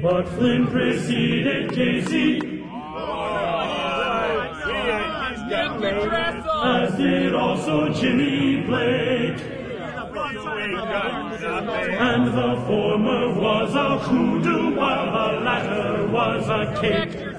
But Flynn preceded Casey, as did also Jimmy Blake. And the former was a hoodoo while the latter was a cake.